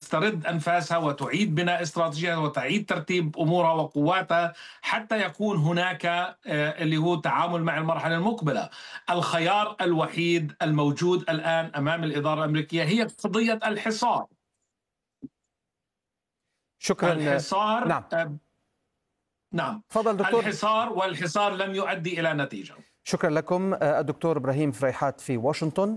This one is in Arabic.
تسترد أنفاسها وتعيد بناء استراتيجيتها وتعيد ترتيب أمورها وقواتها حتى يكون هناك اللي هو تعامل مع المرحلة المقبلة. الخيار الوحيد الموجود الآن أمام الإدارة الأمريكية هي قضية الحصار. شكرا. الحصار. نعم. تفضل دكتور. الحصار، والحصار لم يؤدي إلى نتيجة. شكرا لكم. الدكتور إبراهيم فريحات في واشنطن.